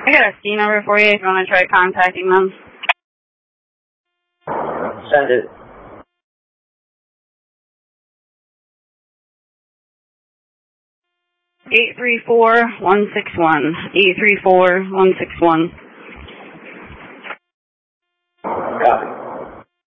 I got a C number for you if you want to try contacting them. Send it. 834-161. 834-161. Copy.